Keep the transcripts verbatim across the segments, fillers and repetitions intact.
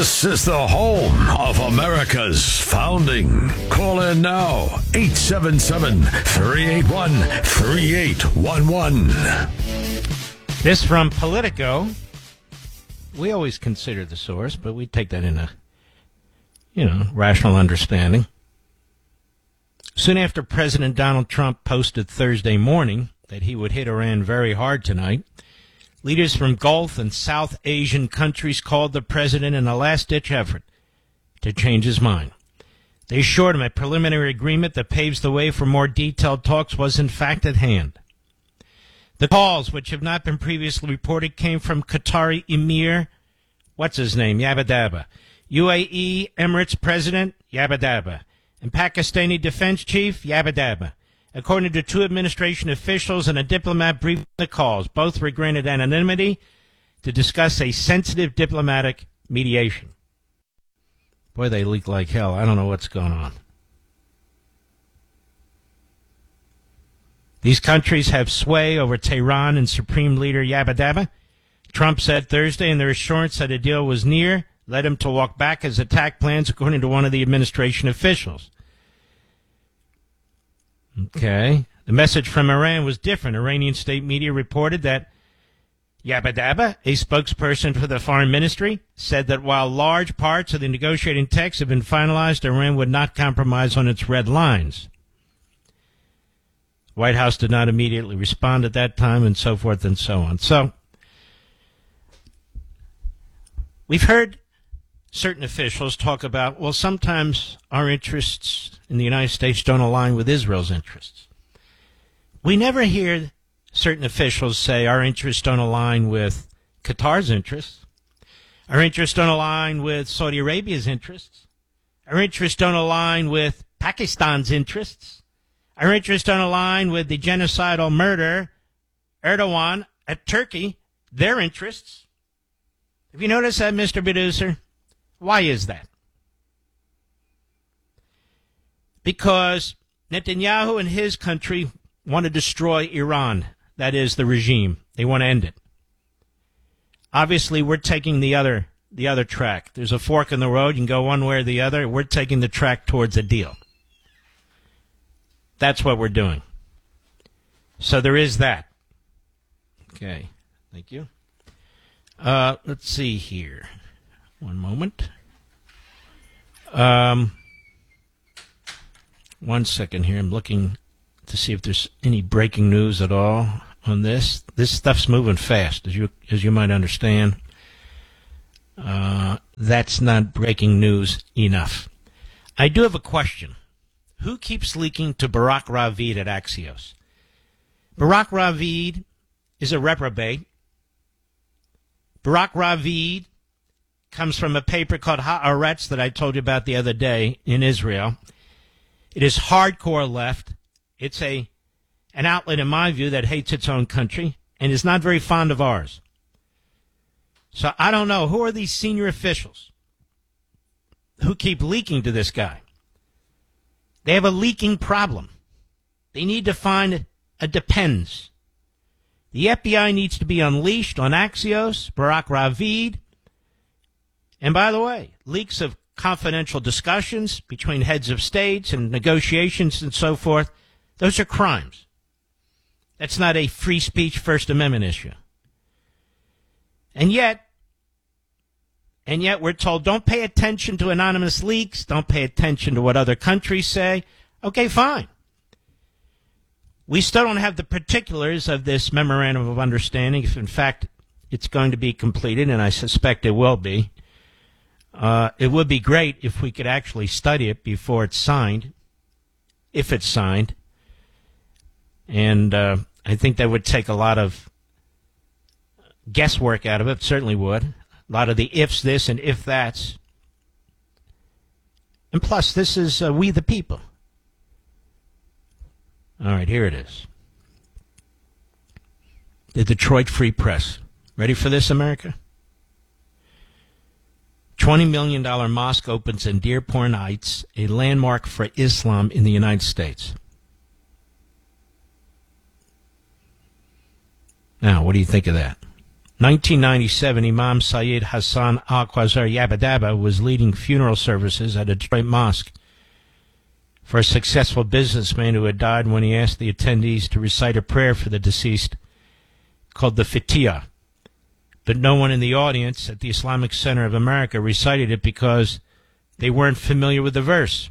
This is the home of America's founding. Call in now, eight seven seven, three eight one, three eight one one. This from Politico. We always consider the source, but we take that in a, you know, rational understanding. Soon after President Donald Trump posted Thursday morning that he would hit Iran very hard tonight, leaders from Gulf and South Asian countries called the president in a last-ditch effort to change his mind. They assured him a preliminary agreement that paves the way for more detailed talks was in fact at hand. The calls, which have not been previously reported, came from Qatari Emir, what's his name, Yabadaba, U A E Emirates President, Yabadaba, and Pakistani Defense Chief, Yabadaba. According to two administration officials and a diplomat briefing the calls, both were granted anonymity to discuss a sensitive diplomatic mediation. Boy, they leak like hell. I don't know what's going on. These countries have sway over Tehran and Supreme Leader Yabadaba. Trump said Thursday in their assurance that a deal was near led him to walk back his attack plans, according to one of the administration officials. Okay. The message from Iran was different. Iranian state media reported that Yabadaba, a spokesperson for the foreign ministry, said that while large parts of the negotiating text have been finalized, Iran would not compromise on its red lines. The White House did not immediately respond at that time, and so forth and so on. So, we've heard certain officials talk about, well, sometimes our interests in the United States don't align with Israel's interests. We never hear certain officials say our interests don't align with Qatar's interests. Our interests don't align with Saudi Arabia's interests. Our interests don't align with Pakistan's interests. Our interests don't align with the genocidal murder, Erdogan, at Turkey, their interests. Have you noticed that, Mister Producer? Why is that? Because Netanyahu and his country want to destroy Iran. That is the regime. They want to end it. Obviously, we're taking the other the other track. There's a fork in the road. You can go one way or the other. We're taking the track towards a deal. That's what we're doing. So there is that. Okay. Thank you. Uh, let's see here. One moment. Um, one second here. I'm looking to see if there's any breaking news at all on this. This stuff's moving fast, as you as you might understand. Uh, that's not breaking news enough. I do have a question. Who keeps leaking to Barak Ravid at Axios? Barak Ravid is a reprobate. Barak Ravid comes from a paper called Haaretz that I told you about the other day in Israel. It is hardcore left. It's a an outlet, in my view, that hates its own country and is not very fond of ours. So I don't know. Who are these senior officials who keep leaking to this guy? They have a leaking problem. They need to find a depends. The F B I needs to be unleashed on Axios, Barak Ravid. And by the way, leaks of confidential discussions between heads of states and negotiations and so forth, those are crimes. That's not a free speech First Amendment issue. And yet, and yet we're told, don't pay attention to anonymous leaks, don't pay attention to what other countries say. Okay, fine. We still don't have the particulars of this memorandum of understanding, if in fact it's going to be completed, and I suspect it will be. Uh, it would be great if we could actually study it before it's signed, if it's signed. And uh, I think that would take a lot of guesswork out of it, certainly would. A lot of the ifs this and if that's. And plus, this is uh, we the people. All right, here it is. The Detroit Free Press. Ready for this, America? twenty million dollars mosque opens in Dearborn Heights, a landmark for Islam in the United States. Now, what do you think of that? nineteen ninety-seven, Imam Sayyid Hassan Al-Khwarizmi Yabadaba was leading funeral services at a Detroit mosque for a successful businessman who had died when he asked the attendees to recite a prayer for the deceased called the Fatiha. But no one in the audience at the Islamic Center of America recited it because they weren't familiar with the verse,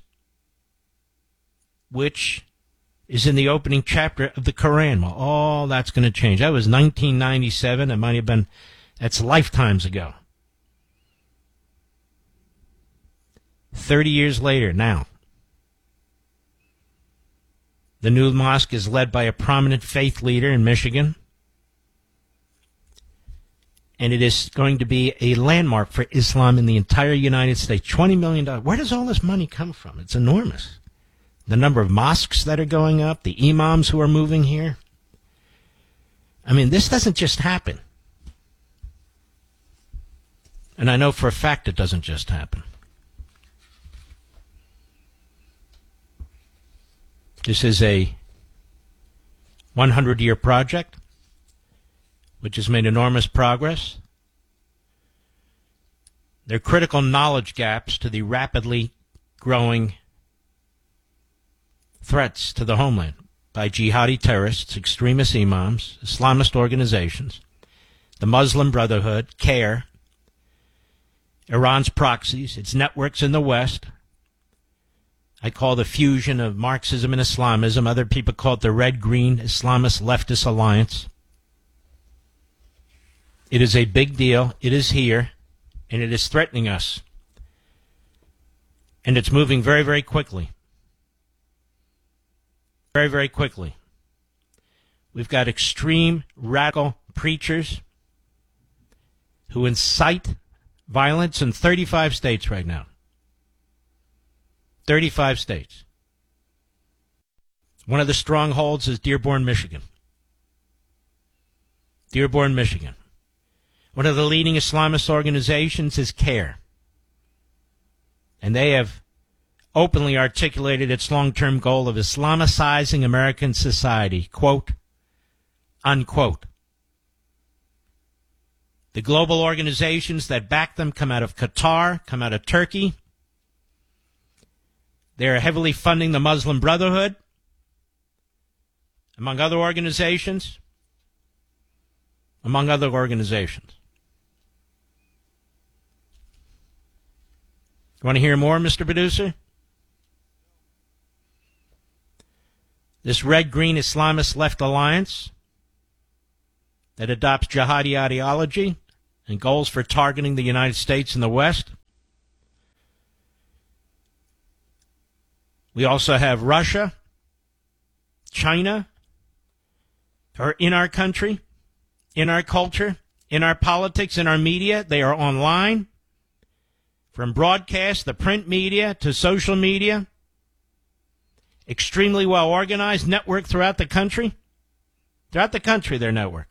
which is in the opening chapter of the Quran. Well, all that's going to change. That was nineteen ninety-seven. It might have been, that's lifetimes ago. thirty years later, now, the new mosque is led by a prominent faith leader in Michigan, and it is going to be a landmark for Islam in the entire United States. twenty million dollars. Where does all this money come from? It's enormous. The number of mosques that are going up, the imams who are moving here. I mean, this doesn't just happen. And I know for a fact it doesn't just happen. This is a hundred-year project which has made enormous progress. There are critical knowledge gaps to the rapidly growing threats to the homeland by jihadi terrorists, extremist imams, Islamist organizations, the Muslim Brotherhood, CARE, Iran's proxies, its networks in the West. I call the fusion of Marxism and Islamism. Other people call it the red-green Islamist leftist alliance. It is a big deal. It is here, and it is threatening us. And it's moving very, very quickly. Very, very quickly. We've got extreme radical preachers who incite violence in thirty-five states right now. thirty-five states. One of the strongholds is Dearborn, Michigan. Dearborn, Michigan. One of the leading Islamist organizations is CARE. And they have openly articulated its long-term goal of Islamicizing American society, quote, unquote. The global organizations that back them come out of Qatar, come out of Turkey. They are heavily funding the Muslim Brotherhood, among other organizations, among other organizations. You want to hear more, Mister Producer? This red-green Islamist left alliance that adopts jihadi ideology and goals for targeting the United States and the West. We also have Russia, China, who are in our country, in our culture, in our politics, in our media. They are online, from broadcast, the print media, to social media. Extremely well organized, networked throughout the country. Throughout the country, they're networked.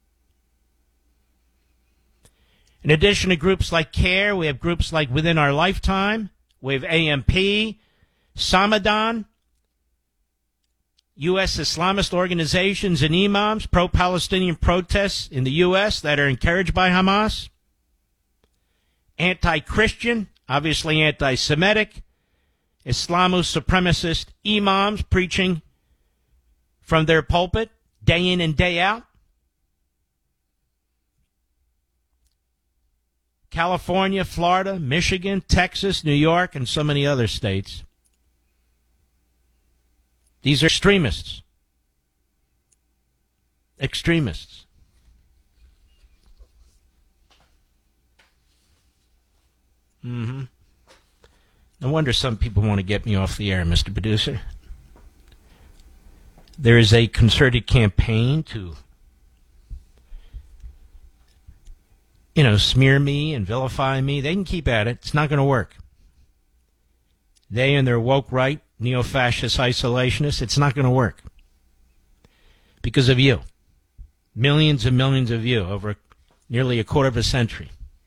In addition to groups like CARE, we have groups like Within Our Lifetime. We have A M P, Samadan, U S Islamist organizations and imams, pro-Palestinian protests in the U S that are encouraged by Hamas, anti-Christian, obviously anti-Semitic, Islamo-supremacist imams preaching from their pulpit day in and day out. California, Florida, Michigan, Texas, New York, and so many other states. These are extremists. Extremists. Mm-hmm. No wonder some people want to get me off the air, Mister Producer. There is a concerted campaign to, you know, smear me and vilify me. They can keep at it. It's not going to work. They and their woke right, neo-fascist isolationists, it's not going to work. Because of you. Millions and millions of you over nearly a quarter of a century.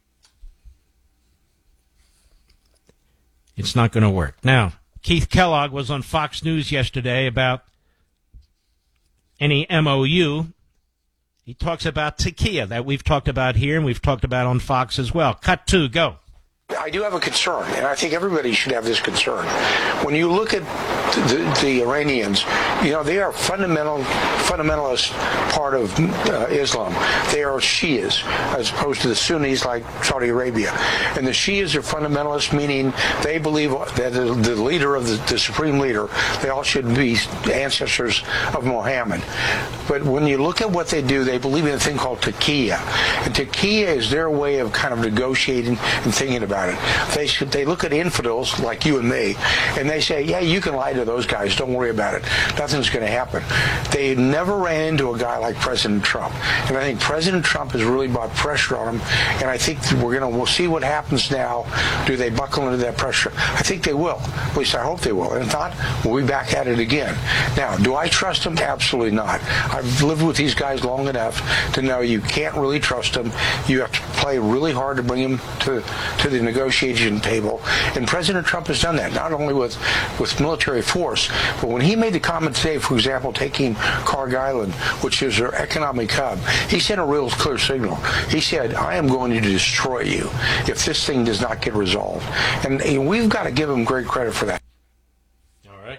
It's not going to work. Now, Keith Kellogg was on Fox News yesterday about any M O U, He talks about Turkey that we've talked about here and we've talked about on Fox as well. Cut two, go. I do have a concern, and I think everybody should have this concern. When you look at the, the Iranians, you know, they are fundamental, fundamentalist part of uh, Islam. They are Shias, as opposed to the Sunnis like Saudi Arabia. And the Shias are fundamentalists, meaning they believe that the, the leader of the, the supreme leader, they all should be ancestors of Muhammad. But when you look at what they do, they believe in a thing called taqiyya. And taqiyya is their way of kind of negotiating and thinking about it. They should, they look at infidels like you and me, and they say, yeah, you can lie to those guys. Don't worry about it. Nothing's going to happen. They never ran into a guy like President Trump. And I think President Trump has really brought pressure on him, and I think we're going to, we'll see what happens now. Do they buckle under that pressure? I think they will. At least I hope they will. And if not, we'll be back at it again. Now, do I trust them? Absolutely not. I've lived with these guys long enough to know you can't really trust them. You have to play really hard to bring them to, to the negotiation table. And President Trump has done that, not only with, with military force, but when he made the comment today, for example, taking Kharg Island, which is their economic hub, he sent a real clear signal. He said, I am going to destroy you if this thing does not get resolved. And, and we've got to give him great credit for that. All right.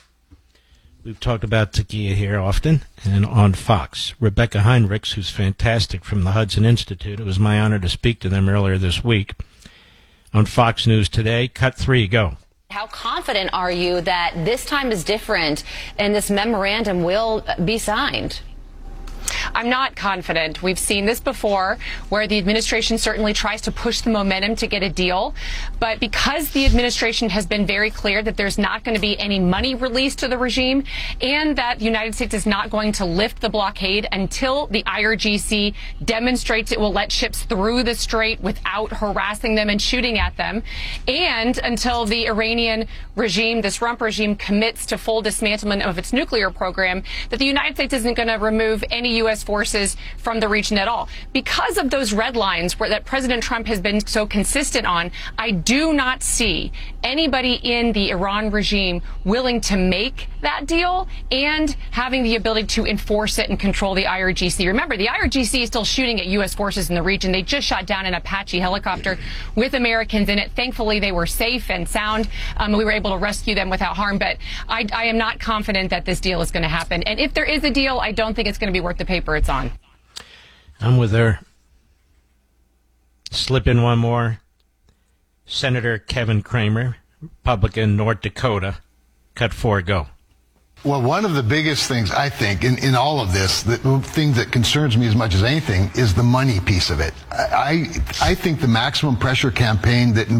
We've talked about Taqiyya here often and on Fox. Rebecca Heinrichs, who's fantastic from the Hudson Institute. It was my honor to speak to them earlier this week. On Fox News Today, cut three, go. How confident are you that this time is different and this memorandum will be signed? I'm not confident. We've seen this before, where the administration certainly tries to push the momentum to get a deal. But because the administration has been very clear that there's not going to be any money released to the regime, and that the United States is not going to lift the blockade until the I R G C demonstrates it will let ships through the strait without harassing them and shooting at them, and until the Iranian regime, this Trump regime, commits to full dismantlement of its nuclear program, that the United States isn't going to remove any U S forces from the region at all. Because of those red lines where that President Trump has been so consistent on, I do not see anybody in the Iran regime willing to make that deal and having the ability to enforce it and control the I R G C. Remember, the I R G C is still shooting at U S forces in the region. They just shot down an Apache helicopter with Americans in it. Thankfully, they were safe and sound. Um, we were able to rescue them without harm. But I, I am not confident that this deal is going to happen. And if there is a deal, I don't think it's going to be worth the paper it's on. I'm with her. Slip in one more. Senator Kevin Cramer, Republican, North Dakota. Cut four, go. Well, one of the biggest things, I think, in, in all of this, the thing that concerns me as much as anything, is the money piece of it. I, I think the maximum pressure campaign that